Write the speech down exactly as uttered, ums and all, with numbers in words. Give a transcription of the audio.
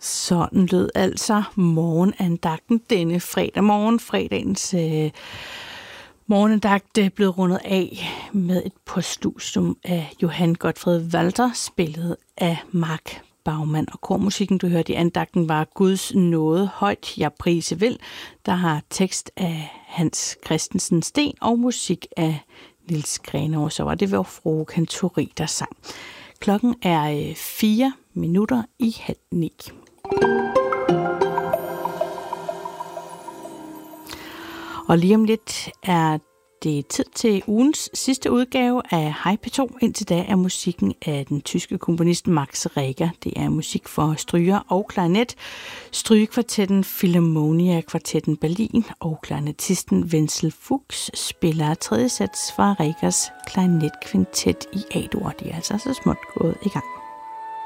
Sådan lød altså morgenandagten denne fredag morgen. Fredagens øh, morgenandagt er blevet rundet af med et postludium af Johann Gottfried Walther, spillet af Mark Baumann. Og kormusikken, du hørte i andagten, var Guds nåde højt, jeg prise vil, der har tekst af Hans Christensen Sten og musik af Niels Grenaa. Så var det var Frue Kantori, der sang. Klokken er fire minutter i halv ni. Og lige om lidt er det tid til ugens sidste udgave af Hej P to. Indtil da er musikken af den tyske komponist Max Reger. Det er musik for stryger og klarinet. Strygekvartetten Philharmonia Kvartetten Berlin og klarinetisten Wenzel Fuchs spiller tredje sats fra Regers klarinetkvintet i A-dur. De er altså så småt gået i gang.